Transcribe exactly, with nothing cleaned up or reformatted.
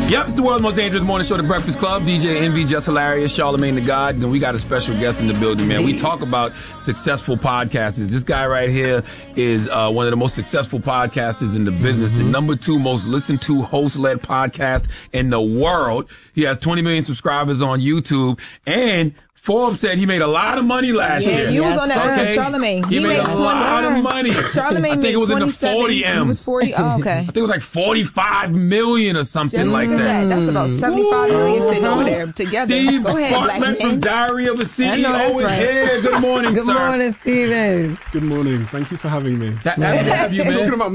Yep, it's the world's most dangerous morning show, The Breakfast Club. D J Envy, Just Hilarious, Charlamagne the God, and we got a special guest in the building, man. We talk about successful podcasters. This guy right here is uh, one of the most successful podcasters in the business, mm-hmm. the number two most listened to host-led podcast in the world. He has twenty million subscribers on YouTube, and Forbes said he made a lot of money last yeah, year. Yeah, you was on that okay. Charlamagne. He, he made, made a lot of money. Charlamagne I think it was in the forty M's. It was forty. Oh, okay. I think it was like forty-five million or something Just like that. that. That's about seventy-five million sitting over there together. Steve Go ahead, Bartlett black man. from Diary of a C E O I know that's is right. here. Good morning, Good sir. Good morning, Steven. Good morning. Thank you for having me. Happy to have you, man. Talking about